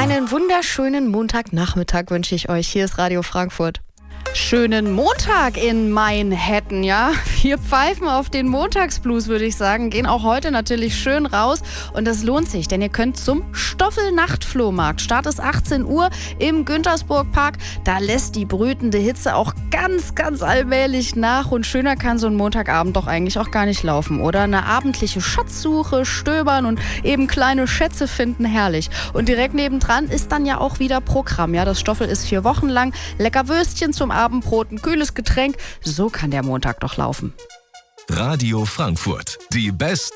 Einen wunderschönen Montagnachmittag wünsche ich euch. Hier ist Radio Frankfurt. Schönen Montag in Manhattan, ja. Wir pfeifen auf den Montagsblues, würde ich sagen. Gehen auch heute natürlich schön raus. Und das lohnt sich, denn ihr könnt zum Stoffel-Nacht-Flohmarkt. Start ist 18 Uhr im Güntersburg-Park. Da lässt die brütende Hitze auch ganz, ganz allmählich nach. Und schöner kann so ein Montagabend doch eigentlich auch gar nicht laufen, oder? Eine abendliche Schatzsuche, stöbern und eben kleine Schätze finden, herrlich. Und direkt nebendran ist dann ja auch wieder Programm. Ja, das Stoffel ist 4 Wochen lang. Lecker Würstchen zum Abendbrot, ein kühles Getränk. So kann der Montag doch laufen. Radio Frankfurt. Die besten